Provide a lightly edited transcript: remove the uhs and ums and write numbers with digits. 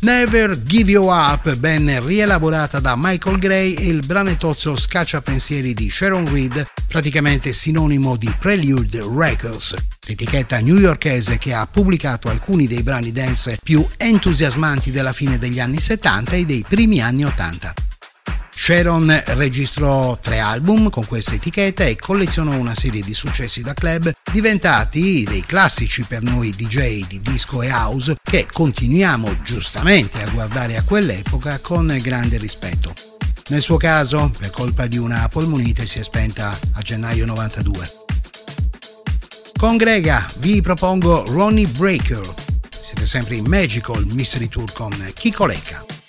Never Give You Up, ben rielaborata da Michael Gray, e il branetozzo scacciapensieri di Sharon Reed, praticamente sinonimo di Prelude Records, l'etichetta newyorkese che ha pubblicato alcuni dei brani dance più entusiasmanti della fine degli anni 70 e dei primi anni 80. Sharon registrò 3 album con questa etichetta e collezionò una serie di successi da club diventati dei classici per noi DJ di disco e house che continuiamo giustamente a guardare a quell'epoca con grande rispetto. Nel suo caso, per colpa di una polmonite, si è spenta a gennaio 92. Con Grega vi propongo Ronnie Breaker. Siete sempre in Magical Mystery Tour con Kiko Lecca.